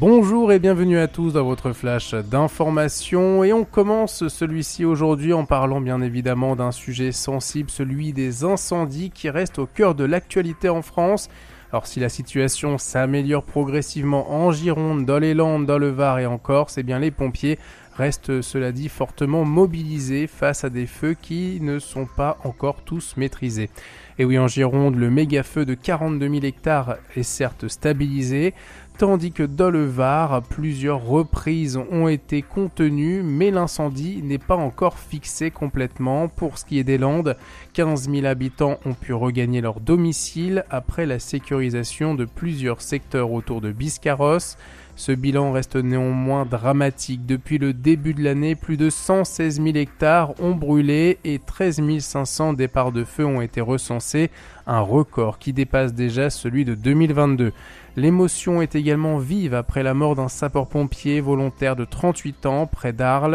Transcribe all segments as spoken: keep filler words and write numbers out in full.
Bonjour et bienvenue à tous dans votre flash d'information et on commence celui-ci aujourd'hui en parlant bien évidemment d'un sujet sensible, celui des incendies qui reste au cœur de l'actualité en France. Alors si la situation s'améliore progressivement en Gironde, dans les Landes, dans le Var et en Corse, eh bien les pompiers restent, cela dit, fortement mobilisés face à des feux qui ne sont pas encore tous maîtrisés. Et oui, en Gironde, le méga-feu de quarante-deux mille hectares est certes stabilisé, tandis que dans le Var, plusieurs reprises ont été contenues, mais l'incendie n'est pas encore fixé complètement. Pour ce qui est des Landes, quinze mille habitants ont pu regagner leur domicile après la sécurisation de plusieurs secteurs autour de Biscarrosse. Ce bilan reste néanmoins dramatique. Depuis le début de l'année, plus de cent seize mille hectares ont brûlé et treize mille cinq cents départs de feu ont été recensés, un record qui dépasse déjà celui de deux mille vingt-deux. L'émotion est également vive après la mort d'un sapeur-pompier volontaire de trente-huit ans près d'Arles.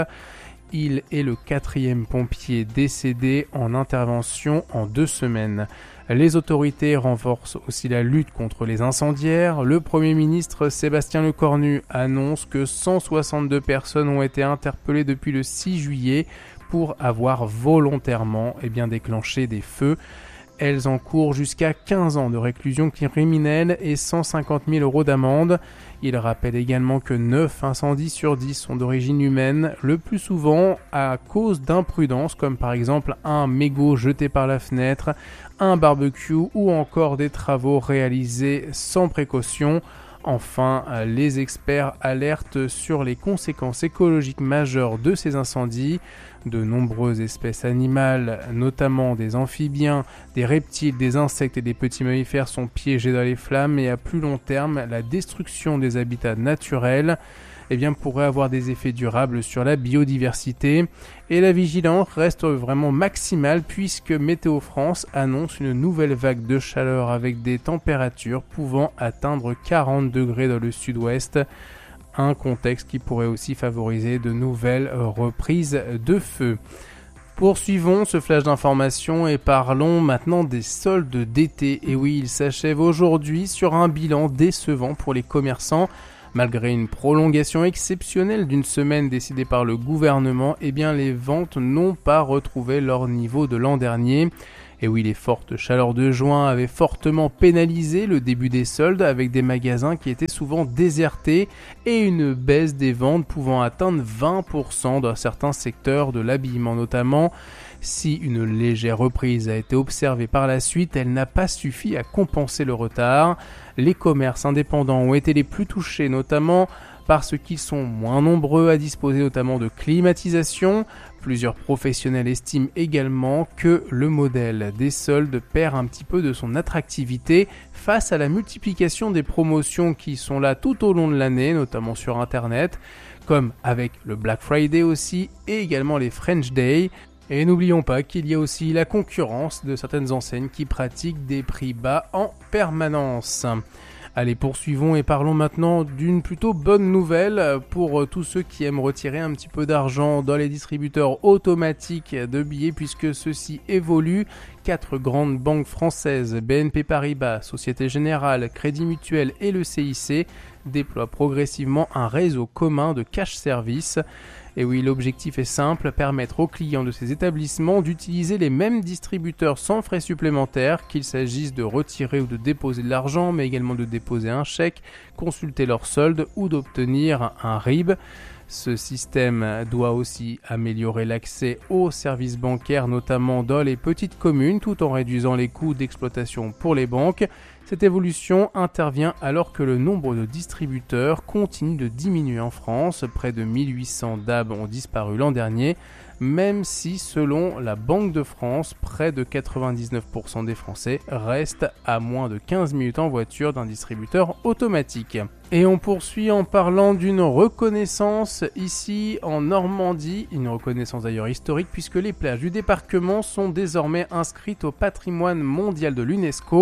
Il est le quatrième pompier décédé en intervention en deux semaines. Les autorités renforcent aussi la lutte contre les incendiaires. Le Premier ministre Sébastien Lecornu annonce que cent soixante-deux personnes ont été interpellées depuis le six juillet pour avoir volontairement eh bien, déclenché des feux. Elles encourent jusqu'à quinze ans de réclusion criminelle et cent cinquante mille euros d'amende. Il rappelle également que neuf incendies sur dix sont d'origine humaine, le plus souvent à cause d'imprudence, comme par exemple un mégot jeté par la fenêtre, un barbecue ou encore des travaux réalisés sans précaution. Enfin, les experts alertent sur les conséquences écologiques majeures de ces incendies. De nombreuses espèces animales, notamment des amphibiens, des reptiles, des insectes et des petits mammifères sont piégés dans les flammes et à plus long terme, la destruction des habitats naturels eh bien, pourrait avoir des effets durables sur la biodiversité. Et la vigilance reste vraiment maximale puisque Météo France annonce une nouvelle vague de chaleur avec des températures pouvant atteindre quarante degrés dans le sud-ouest. Un contexte qui pourrait aussi favoriser de nouvelles reprises de feu. Poursuivons ce flash d'information et parlons maintenant des soldes d'été. Et oui, il s'achève aujourd'hui sur un bilan décevant pour les commerçants. Malgré une prolongation exceptionnelle d'une semaine décidée par le gouvernement, eh bien les ventes n'ont pas retrouvé leur niveau de l'an dernier. Et oui, les fortes chaleurs de juin avaient fortement pénalisé le début des soldes avec des magasins qui étaient souvent désertés et une baisse des ventes pouvant atteindre vingt pour cent dans certains secteurs de l'habillement notamment. Si une légère reprise a été observée par la suite, elle n'a pas suffi à compenser le retard. Les commerces indépendants ont été les plus touchés notamment parce qu'ils sont moins nombreux à disposer notamment de climatisation. Plusieurs professionnels estiment également que le modèle des soldes perd un petit peu de son attractivité face à la multiplication des promotions qui sont là tout au long de l'année, notamment sur Internet, comme avec le Black Friday aussi et également les French Day. Et n'oublions pas qu'il y a aussi la concurrence de certaines enseignes qui pratiquent des prix bas en permanence. Allez, poursuivons et parlons maintenant d'une plutôt bonne nouvelle pour tous ceux qui aiment retirer un petit peu d'argent dans les distributeurs automatiques de billets puisque ceux-ci évoluent. Quatre grandes banques françaises, B N P Paribas, Société Générale, Crédit Mutuel et le C I C, déploient progressivement un réseau commun de cash service. Et oui, l'objectif est simple, permettre aux clients de ces établissements d'utiliser les mêmes distributeurs sans frais supplémentaires, qu'il s'agisse de retirer ou de déposer de l'argent, mais également de déposer un chèque, consulter leur solde ou d'obtenir un R I B. Ce système doit aussi améliorer l'accès aux services bancaires, notamment dans les petites communes, tout en réduisant les coûts d'exploitation pour les banques. Cette évolution intervient alors que le nombre de distributeurs continue de diminuer en France. Près de mille huit cents D A B ont disparu l'an dernier, même si selon la Banque de France, près de quatre-vingt-dix-neuf pour cent des Français restent à moins de quinze minutes en voiture d'un distributeur automatique. Et on poursuit en parlant d'une reconnaissance ici en Normandie, une reconnaissance d'ailleurs historique puisque les plages du débarquement sont désormais inscrites au patrimoine mondial de l'UNESCO.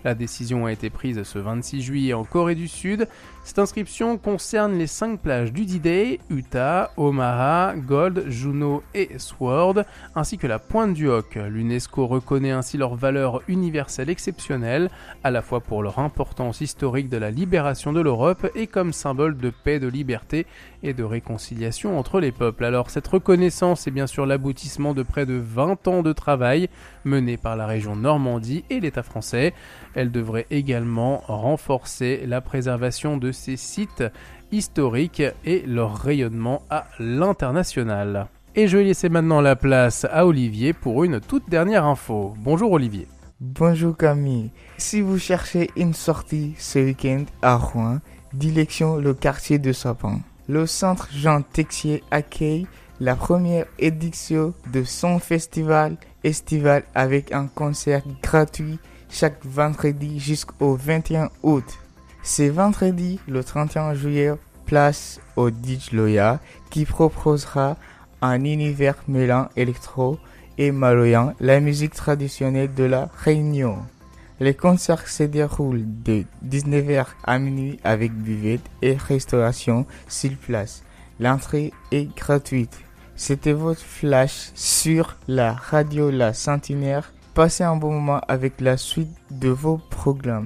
La décision a été prise ce vingt-six juillet en Corée du Sud. Cette inscription concerne les cinq plages du D-Day, Utah, Omaha, Gold, Juneau et Sword, ainsi que la Pointe du Hoc. L'UNESCO reconnaît ainsi leur valeur universelle exceptionnelle, à la fois pour leur importance historique de la libération de l'Europe et comme symbole de paix, de liberté et de réconciliation entre les peuples. Alors cette reconnaissance est bien sûr l'aboutissement de près de vingt ans de travail mené par la région Normandie et l'État français. Elle devrait également renforcer la préservation de ces sites historiques et leur rayonnement à l'international. Et je vais laisser maintenant la place à Olivier pour une toute dernière info. Bonjour Olivier. Bonjour Camille. Si vous cherchez une sortie ce week-end à Rouen, direction le quartier de Sapin. Le centre Jean Texier accueille la première édition de son festival estival avec un concert gratuit chaque vendredi jusqu'au vingt et un août. C'est vendredi, le trente et un juillet, place au D J Loya qui proposera un univers mêlant électro et maloyant la musique traditionnelle de la Réunion. Les concerts se déroulent de dix-neuf heures à minuit avec buvette et restauration sur place. L'entrée est gratuite. C'était votre flash sur la radio La Centenaire. Passez un bon moment avec la suite de vos programmes.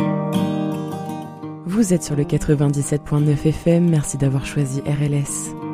Vous êtes sur le quatre-vingt-dix-sept virgule neuf F M, merci d'avoir choisi R L S.